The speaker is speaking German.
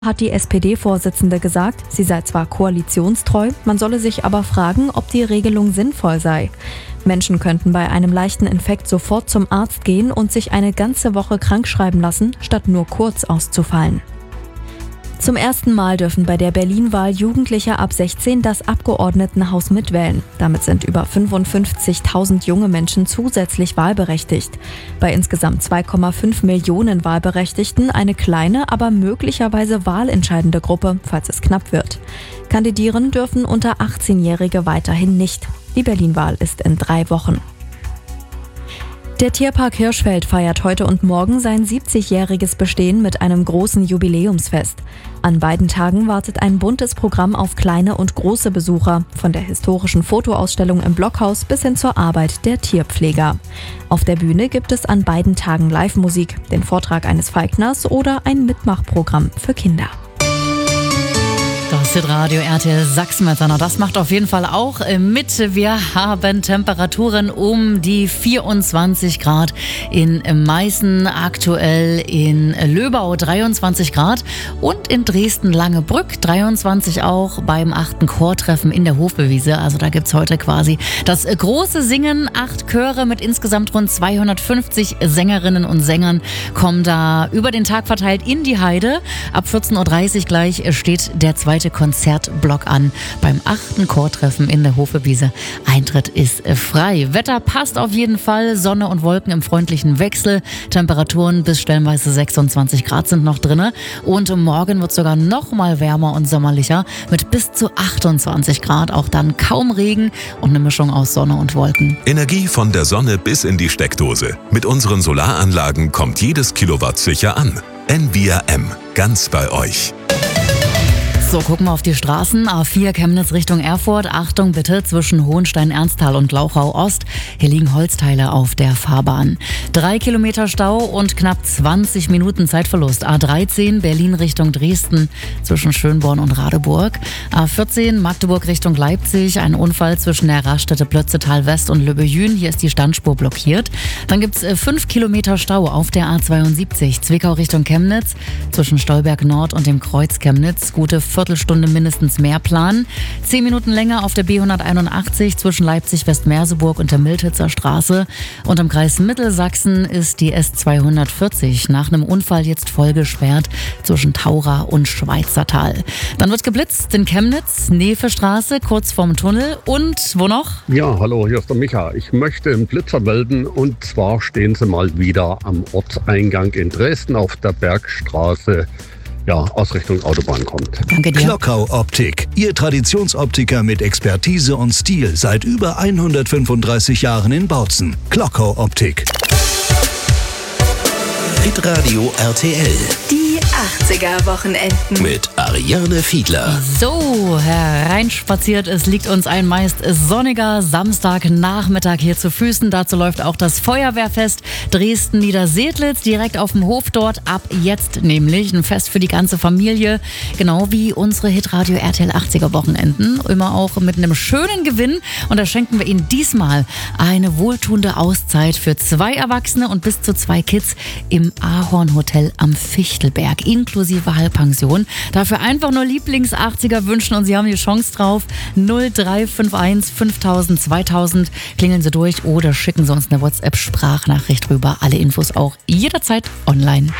Hat die SPD-Vorsitzende gesagt, sie sei zwar koalitionstreu, man solle sich aber fragen, ob die Regelung sinnvoll sei. Menschen könnten bei einem leichten Infekt sofort zum Arzt gehen und sich eine ganze Woche krankschreiben lassen, statt nur kurz auszufallen. Zum ersten Mal dürfen bei der Berlin-Wahl Jugendliche ab 16 das Abgeordnetenhaus mitwählen. Damit sind über 55.000 junge Menschen zusätzlich wahlberechtigt. Bei insgesamt 2,5 Millionen Wahlberechtigten eine kleine, aber möglicherweise wahlentscheidende Gruppe, falls es knapp wird. Kandidieren dürfen unter 18-Jährige weiterhin nicht. Die Berlin-Wahl ist in 3 Wochen. Der Tierpark Hirschfeld feiert heute und morgen sein 70-jähriges Bestehen mit einem großen Jubiläumsfest. An beiden Tagen wartet ein buntes Programm auf kleine und große Besucher, von der historischen Fotoausstellung im Blockhaus bis hin zur Arbeit der Tierpfleger. Auf der Bühne gibt es an beiden Tagen Live-Musik, den Vortrag eines Falkners oder ein Mitmachprogramm für Kinder. Das Hitradio RTL Sachsen-Metzana, das macht auf jeden Fall auch mit. Wir haben Temperaturen um die 24 Grad in Meißen, aktuell in Löbau 23 Grad und in Dresden-Langebrück 23 auch beim 8. Chortreffen in der Hofbewiese. Also da gibt's heute quasi das große Singen. 8 Chöre mit insgesamt rund 250 Sängerinnen und Sängern kommen da über den Tag verteilt in die Heide. Ab 14.30 Uhr gleich steht der zweite Konzertblock an beim 8. Chortreffen in der Hofewiese. Eintritt ist frei. Wetter passt auf jeden Fall. Sonne und Wolken im freundlichen Wechsel. Temperaturen bis stellenweise 26 Grad sind noch drin. Und morgen wird es sogar noch mal wärmer und sommerlicher mit bis zu 28 Grad. Auch dann kaum Regen und eine Mischung aus Sonne und Wolken. Energie von der Sonne bis in die Steckdose. Mit unseren Solaranlagen kommt jedes Kilowatt sicher an. NVRM, ganz bei euch. So, gucken wir auf die Straßen. A4 Chemnitz Richtung Erfurt. Achtung bitte zwischen Hohenstein-Ernsthal und Glauchau-Ost. Hier liegen Holzteile auf der Fahrbahn. 3 Kilometer Stau und knapp 20 Minuten Zeitverlust. A13 Berlin Richtung Dresden zwischen Schönborn und Radeburg. A14 Magdeburg Richtung Leipzig. Ein Unfall zwischen der Raststätte Plötzetal West und Löbejün. Hier ist die Standspur blockiert. Dann gibt's 5 Kilometer Stau auf der A72 Zwickau Richtung Chemnitz zwischen Stolberg Nord und dem Kreuz Chemnitz. Gute Viertelstunde mindestens mehr planen. 10 Minuten länger auf der B181 zwischen Leipzig-Westmerseburg und der Miltitzer Straße. Und im Kreis Mittelsachsen ist die S240 nach einem Unfall jetzt voll gesperrt zwischen Taura und Schweizertal. Dann wird geblitzt in Chemnitz, Nevestraße, kurz vorm Tunnel. Und wo noch? Ja, hallo, hier ist der Micha. Ich möchte einen Blitzer melden und zwar stehen sie mal wieder am Ortseingang in Dresden auf der Bergstraße. Ja, aus Richtung Autobahn kommt. Danke dir. Klockau Optik. Ihr Traditionsoptiker mit Expertise und Stil seit über 135 Jahren in Bautzen. Klockau Optik. Hitradio RTL. Die 80er-Wochenenden. Mit Ariane Fiedler. So, hereinspaziert. Es liegt uns ein meist sonniger Samstagnachmittag hier zu Füßen. Dazu läuft auch das Feuerwehrfest Dresden-Niedersedlitz direkt auf dem Hof dort. Ab jetzt nämlich ein Fest für die ganze Familie. Genau wie unsere Hitradio RTL 80er-Wochenenden. Immer auch mit einem schönen Gewinn. Und da schenken wir Ihnen diesmal eine wohltuende Auszeit für 2 Erwachsene und bis zu 2 Kids im Ahorn-Hotel am Fichtelberg, inklusive Halbpension. Dafür einfach nur Lieblings-80er wünschen und Sie haben die Chance drauf. 0351 5000 2000. Klingeln Sie durch oder schicken Sie uns eine WhatsApp-Sprachnachricht rüber. Alle Infos auch jederzeit online.